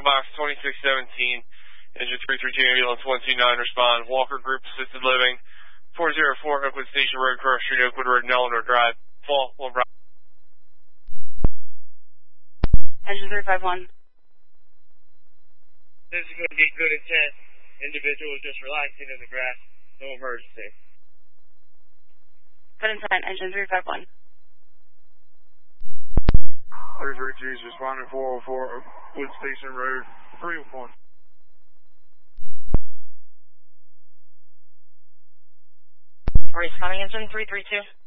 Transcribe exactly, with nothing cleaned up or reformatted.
Echo Box twenty-six seventeen, Engine three three two, Ambulance one two nine, respond. Walker Group Assisted Living, four oh four Oakwood Station Road, Cross Street, Oakwood Road, Eleanor Drive. Fall, one Bravo. Engine three five one. This is going to be good intent. Individual just relaxing in the grass. No emergency. Good intent, Engine three five one. three three two is responding four oh four Oakwood Station Road, three oh one. Responding Engine three three two.